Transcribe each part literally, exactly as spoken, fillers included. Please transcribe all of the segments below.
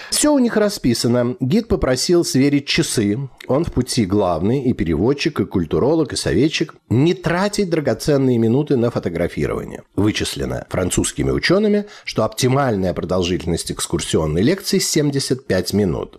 Все у них расписано. Гид попросил сверить часы. Он в пути главный, и переводчик, и культуролог, и советчик. Не тратить драгоценные минуты на фотографирование. Вычислено французскими учеными, что оптимальная продолжительность экскурсионной лекции семьдесят пять минут.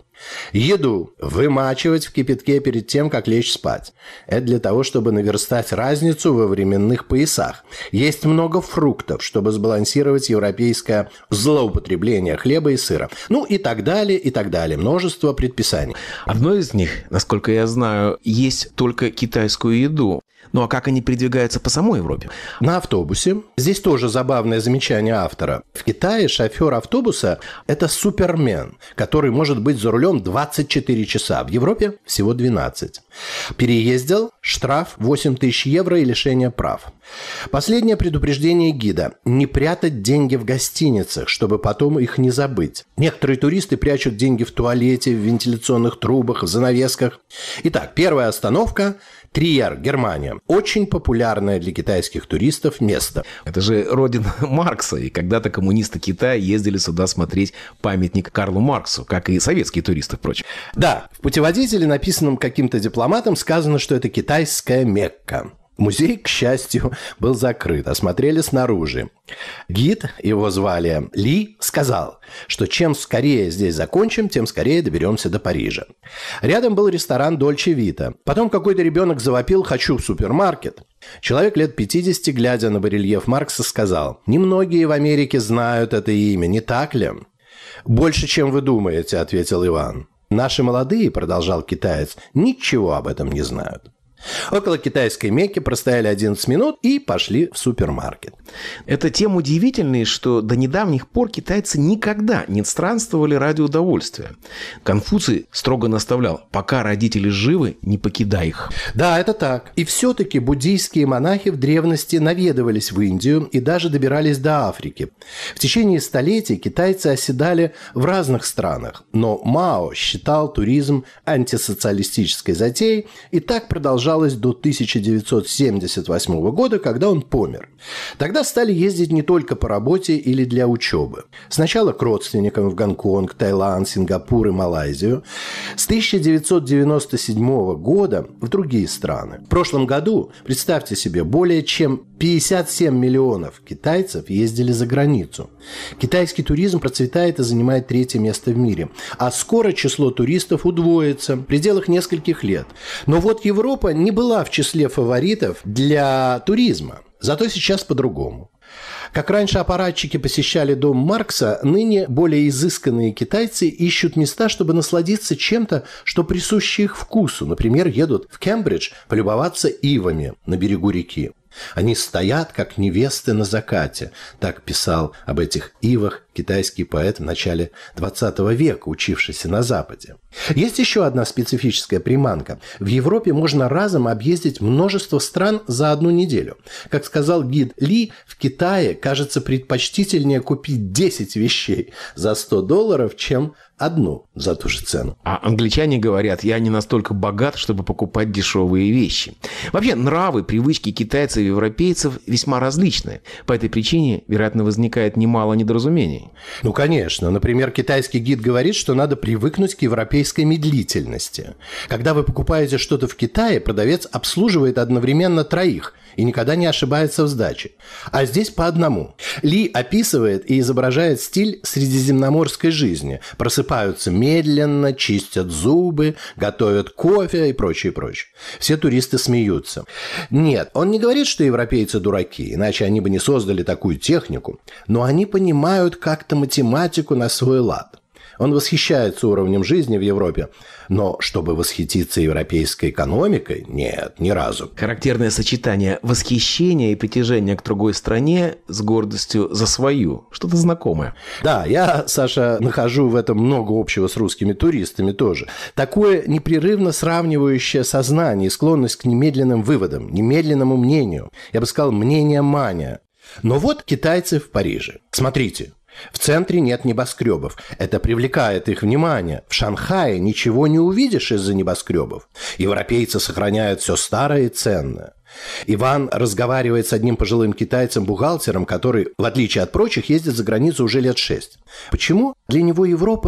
Еду вымачивать в кипятке перед тем, как лечь спать. Это для того, чтобы наверстать разницу во временных поясах. Есть много фруктов, чтобы сбалансировать европейское злоупотребление хлеба и сыра. Ну и так далее, и так далее. Множество предписаний. Одно из них, насколько я знаю, есть только китайскую еду. Ну а как они передвигаются по самой Европе? На автобусе. Здесь тоже забавное замечание автора. В Китае шофер автобуса – это супермен, который может быть за рулем двадцать четыре часа. В Европе всего двенадцать. Переездил – штраф восемь тысяч евро и лишение прав. Последнее предупреждение гида – не прятать деньги в гостиницах, чтобы потом их не забыть. Некоторые туристы прячут деньги в туалете, в вентиляционных трубах, в занавесках. Итак, первая остановка – Триер, Германия. Очень популярное для китайских туристов место. Это же родина Маркса, и когда-то коммунисты Китая ездили сюда смотреть памятник Карлу Марксу, как и советские туристы, впрочем. Да, в путеводителе, написанном каким-то дипломатом, сказано, что это китайская Мекка. Музей, к счастью, был закрыт, осмотрели снаружи. Гид, его звали Ли, сказал, что чем скорее здесь закончим, тем скорее доберемся до Парижа. Рядом был ресторан Дольче Вита. Потом какой-то ребенок завопил «хочу в супермаркет». Человек лет пятидесяти, глядя на барельеф Маркса, сказал: «Немногие в Америке знают это имя, не так ли?» «Больше, чем вы думаете», — ответил Иван. «Наши молодые», — продолжал китаец, — «ничего об этом не знают». Около китайской Мекки простояли одиннадцать минут и пошли в супермаркет. Это тем удивительнее, что до недавних пор китайцы никогда не странствовали ради удовольствия. Конфуций строго наставлял: пока родители живы, не покидай их. Да, это так. И все-таки буддийские монахи в древности наведывались в Индию и даже добирались до Африки. В течение столетий китайцы оседали в разных странах, но Мао считал туризм антисоциалистической затеей, и так продолжалось до тысяча девятьсот семьдесят восьмого года, когда он помер. Тогда стали ездить не только по работе или для учебы. Сначала к родственникам в Гонконг, Таиланд, Сингапур и Малайзию. С тысяча девятьсот девяносто седьмого года в другие страны. В прошлом году, представьте себе, более чем пятьдесят семь миллионов китайцев ездили за границу. Китайский туризм процветает и занимает третье место в мире. А скоро число туристов удвоится в пределах нескольких лет. Но вот Европа не была в числе фаворитов для туризма. Зато сейчас по-другому. Как раньше аппаратчики посещали дом Маркса, ныне более изысканные китайцы ищут места, чтобы насладиться чем-то, что присуще их вкусу. Например, едут в Кембридж полюбоваться ивами на берегу реки. Они стоят, как невесты на закате. Так писал об этих ивах китайский поэт в начале двадцатого века, учившийся на Западе. Есть еще одна специфическая приманка. В Европе можно разом объездить множество стран за одну неделю. Как сказал гид Ли, в Китае, кажется, предпочтительнее купить десять вещей за сто долларов, чем одну за ту же цену. А англичане говорят: я не настолько богат, чтобы покупать дешевые вещи. Вообще, нравы, привычки китайцев и европейцев весьма различны. По этой причине, вероятно, возникает немало недоразумений. Ну, конечно. Например, китайский гид говорит, что надо привыкнуть к европейской медлительности. Когда вы покупаете что-то в Китае, продавец обслуживает одновременно троих и никогда не ошибается в сдаче. А здесь по одному. Ли описывает и изображает стиль средиземноморской жизни. Просыпаются медленно, чистят зубы, готовят кофе и прочее, прочее. Все туристы смеются. Нет, он не говорит, что европейцы дураки, иначе они бы не создали такую технику. Но они понимают как-то математику на свой лад. Он восхищается уровнем жизни в Европе, но чтобы восхититься европейской экономикой, нет, ни разу. Характерное сочетание восхищения и притяжения к другой стране с гордостью за свою. Что-то знакомое. Да, я, Саша, нахожу в этом много общего с русскими туристами тоже. Такое непрерывно сравнивающее сознание и склонность к немедленным выводам, немедленному мнению. Я бы сказал, мнение-мания. Но вот китайцы в Париже. Смотрите. В центре нет небоскребов. Это привлекает их внимание. В Шанхае ничего не увидишь из-за небоскребов. Европейцы сохраняют все старое и ценное. Иван разговаривает с одним пожилым китайцем-бухгалтером, который, в отличие от прочих, ездит за границу уже лет шесть. Почему для него Европа